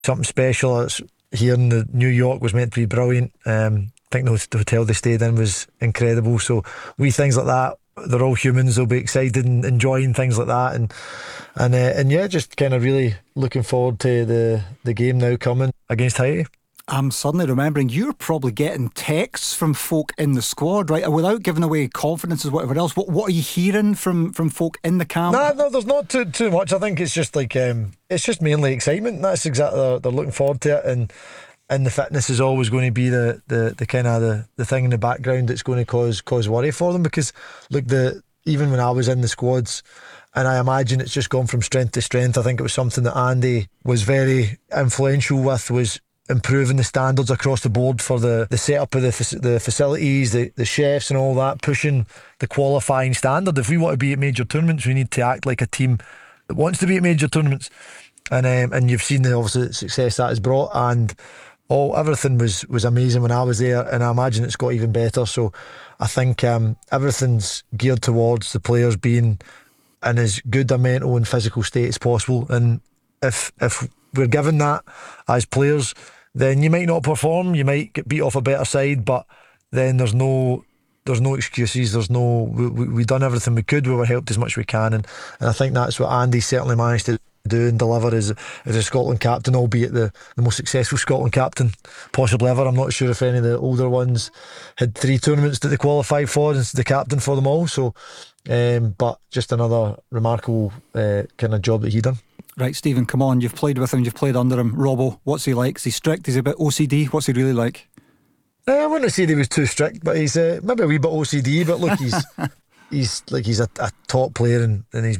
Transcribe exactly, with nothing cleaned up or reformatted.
something special. It's here in the New York was meant to be brilliant. Um, I think the, the hotel they stayed in was incredible. So wee things like that. They're all humans. They'll be excited and enjoying things like that, and and uh, and yeah, just kind of really looking forward to the the game now coming against Haiti. I'm suddenly remembering you're probably getting texts from folk in the squad, right? Without giving away confidences, whatever else. What what are you hearing from, from folk in the camp? No, no, there's not too too much. I think it's just like um, it's just mainly excitement. That's exactly they're, they're looking forward to it, and and the fitness is always going to be the the, the kind of the, the thing in the background that's going to cause cause worry for them, because look, the even when I was in the squads, and I imagine it's just gone from strength to strength. I think it was something that Andy was very influential with, was improving the standards across the board for the, the setup of the the facilities, the, the chefs and all that, pushing the qualifying standard. If we want to be at major tournaments, we need to act like a team that wants to be at major tournaments, and um, and you've seen the obviously success that has brought, and all everything was was amazing when I was there, and I imagine it's got even better. So I think um, everything's geared towards the players being in as good a mental and physical state as possible, and if if we're given that as players, then you might not perform, you might get beat off a better side, but then there's no there's no excuses. There's no we, we, we done everything we could. We were helped as much as we can, and, and I think that's what Andy certainly managed to do and deliver as, as a Scotland captain, albeit the, the most successful Scotland captain possibly ever. I'm not sure if any of the older ones had three tournaments that they qualified for and the captain for them all. So, um, but just another remarkable uh, kind of job that he done. Right, Stephen, come on, you've played with him, you've played under him. Robbo, what's he like? Is he strict? Is he a bit O C D? What's he really like? Uh, I wouldn't say he was too strict, but he's uh, maybe a wee bit O C D, but look, he's he's like he's a, a top player, and, and he's